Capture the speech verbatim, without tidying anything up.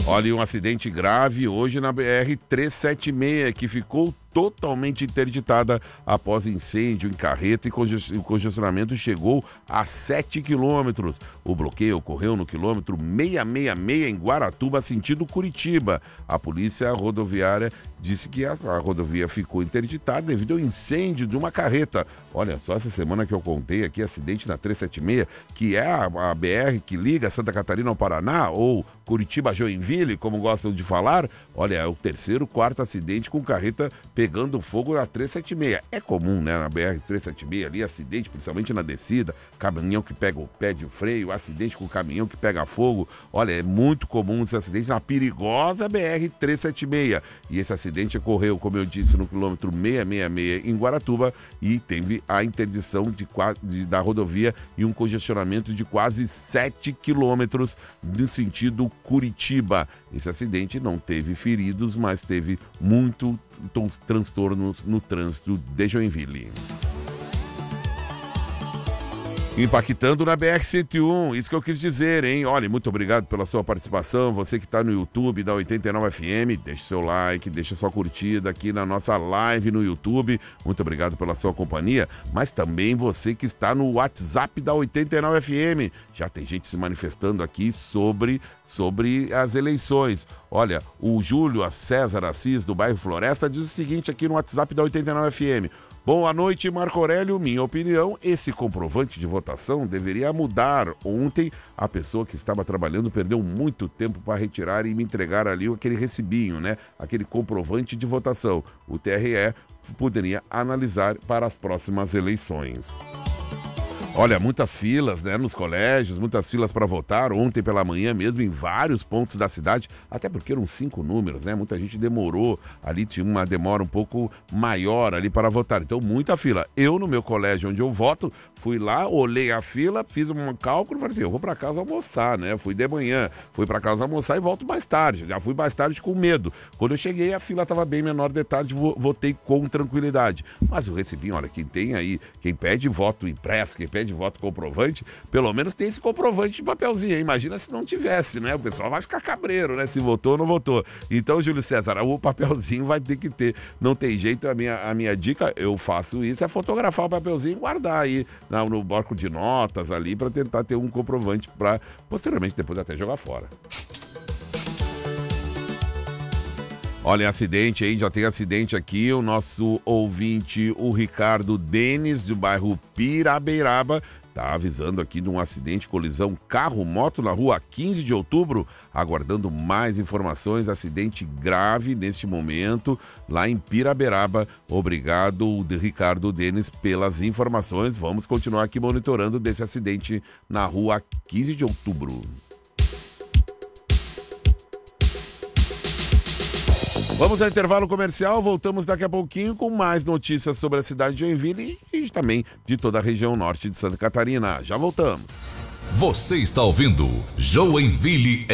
Olha, um acidente grave hoje na B R trezentos e setenta e seis, que ficou totalmente interditada após incêndio em carreta e o congestionamento chegou a sete quilômetros. O bloqueio ocorreu no quilômetro seiscentos e sessenta e seis em Guaratuba, sentido Curitiba. A polícia rodoviária disse que a, a rodovia ficou interditada devido ao incêndio de uma carreta. Olha só, essa semana que eu contei aqui, acidente na trezentos e setenta e seis, que é a, a B R que liga Santa Catarina ao Paraná, ou Curitiba a Joinville, como gostam de falar. Olha, é o terceiro, quarto acidente com carreta pegando fogo na trezentos e setenta e seis. É comum, né, na B R trezentos e setenta e seis ali, acidente, principalmente na descida, caminhão que pega o pé de freio, acidente com caminhão que pega fogo. Olha, é muito comum esse acidente na perigosa B R trezentos e setenta e seis. E esse acidente ocorreu, como eu disse, no quilômetro seiscentos e sessenta e seis em Guaratuba e teve a interdição de, de, da rodovia e um congestionamento de quase sete quilômetros no sentido Curitiba. Esse acidente não teve feridos, mas teve muito transtornos no trânsito de Joinville. Impactando na B R cento e um, isso que eu quis dizer, hein? Olha, muito obrigado pela sua participação. Você que está no YouTube da oitenta e nove F M, deixa seu like, deixa sua curtida aqui na nossa live no YouTube. Muito obrigado pela sua companhia. Mas também você que está no WhatsApp da oitenta e nove F M. Já tem gente se manifestando aqui sobre, sobre as eleições. Olha, o Júlio César Assis, do bairro Floresta, diz o seguinte aqui no WhatsApp da oitenta e nove F M. Boa noite, Marco Aurélio. Minha opinião, esse comprovante de votação deveria mudar. Ontem, a pessoa que estava trabalhando perdeu muito tempo para retirar e me entregar ali aquele recibinho, né? Aquele comprovante de votação. O T R E poderia analisar para as próximas eleições. Olha, muitas filas, né, nos colégios, muitas filas para votar, ontem pela manhã mesmo, em vários pontos da cidade, até porque eram cinco números, né, muita gente demorou, ali tinha uma demora um pouco maior ali para votar, então muita fila. Eu, no meu colégio onde eu voto, fui lá, olhei a fila, fiz um cálculo, falei assim, eu vou para casa almoçar, né, fui de manhã, fui para casa almoçar e volto mais tarde, já fui mais tarde com medo. Quando eu cheguei, a fila estava bem menor de tarde, votei com tranquilidade. Mas o recibinho, olha, quem tem aí, quem pede voto impresso, quem pede de voto comprovante, pelo menos tem esse comprovante de papelzinho, hein? Imagina se não tivesse, né? O pessoal vai ficar cabreiro, né? Se votou ou não votou. Então, Júlio César, o papelzinho vai ter que ter. Não tem jeito, a minha, a minha dica, eu faço isso, é fotografar o papelzinho e guardar aí no, no bloco de notas ali para tentar ter um comprovante para, posteriormente, depois até jogar fora. Olha, acidente aí, já tem acidente aqui, o nosso ouvinte, o Ricardo Denis, do bairro Pirabeiraba, tá avisando aqui de um acidente, colisão carro-moto na rua quinze de outubro, aguardando mais informações, acidente grave neste momento, lá em Pirabeiraba. Obrigado, Ricardo Denis, pelas informações, vamos continuar aqui monitorando desse acidente na rua quinze de outubro. Vamos ao intervalo comercial, voltamos daqui a pouquinho com mais notícias sobre a cidade de Joinville e também de toda a região norte de Santa Catarina. Já voltamos. Você está ouvindo Joinville